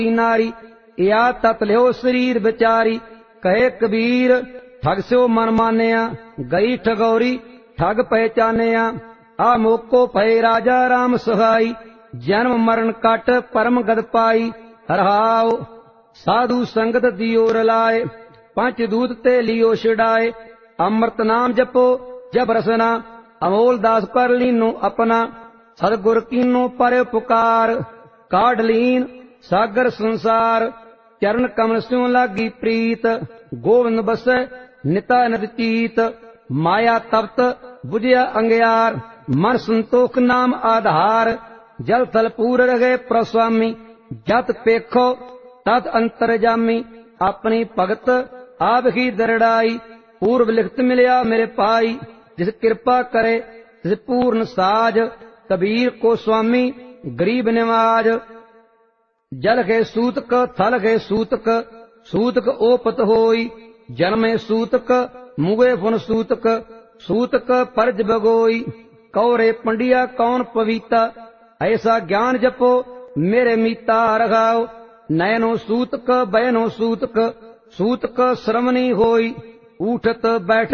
नारी या तत लियो शरीर विचारी। कहे कबीर ठग स्यो मन मानिया, गई ठगौरी ठग पहचानिया। आ मोको भय राजा राम सुहाई, जन्म मरण कट परम गद पाई। रहाओ साधु संगत दियो रलाए, पंच दूत ते लियो छिड़ाए। अमृत नाम जपो जब रसना, अमोल दास कर लीनो अपना। सदगुर कीनो पर पुकार, काढ़ लीन सागर संसार। चरण कमल स्यों लागी प्रीत, गोविंद बसै निता नित चीत। माया तप्त बुझिया अंगियार, मन संतोख नाम आधार। जल थल पूर रहे प्रस्वामी, जत पेखो तत अंतरजामी। अपनी भगत आप ही दरड़ाई, पूर्व लिखत मिलिया मेरे पाई। जिस कृपा करे तिस पूर्ण साज, कबीर को स्वामी गरीब निवाज। जल के सूतक थल के सूतक, सूतक ओपत होई। जन्मे सूतक मुगे फुन सूतक, सूतक परज बगोई। कौरे पंडिया कौन पवीता, ऐसा ज्ञान जपो मेरे मीता। रघाओ नयनो सूतक बयनो सूतक, सूतक श्रवणी होई। उठत बैठ